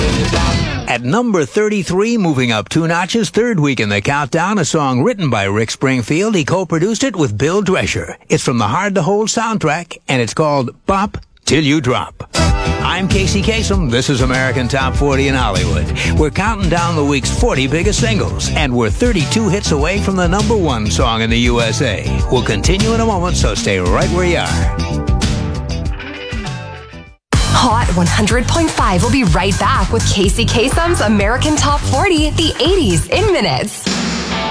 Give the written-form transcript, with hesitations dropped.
At number 33, moving up 2 notches, third week in the countdown, a song written by Rick Springfield. He co-produced it with Bill Drescher. It's from the Hard to Hold soundtrack, and it's called Bop Till You Drop. I'm Casey Kasem. This is American Top 40 in Hollywood. We're counting down the week's 40 biggest singles, and we're 32 hits away from the number 1 song in the USA. We'll continue in a moment, so stay right where you are. Hot 100.5 will be right back with Casey Kasem's American Top 40, the 80s in minutes.